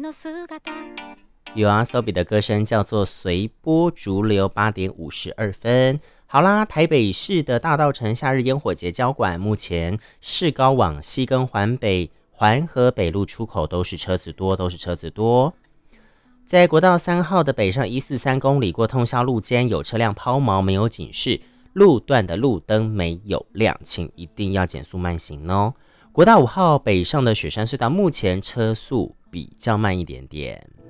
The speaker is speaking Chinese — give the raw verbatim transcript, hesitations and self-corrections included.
有啊，Sobi 的歌声叫做随波逐流，八点五十二分。好啦，台北市的大稻埕夏日烟火节交馆，目前市高往西跟环北环河北路出口都是车子多，都是车子多。在国道三号的北上一四三公里过通霄路间，有车辆抛锚，没有警示，路段的路灯没有亮，请一定要减速慢行哦。国道五号北上的雪山隧道，目前车速比较慢一点点。